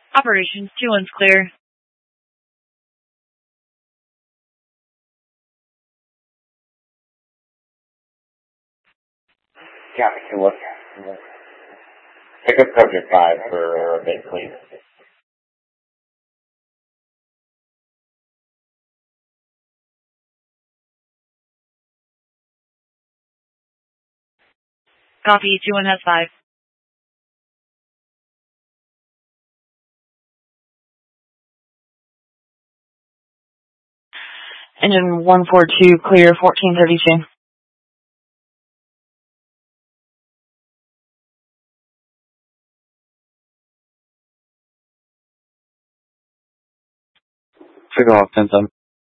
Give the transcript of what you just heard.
Operations 2-1's clear. Copy, 2-1. Pick up subject 5 for a big clean. Copy, 2-1 has 5. Engine 142 clear, 1432. Trigger off, 10-7.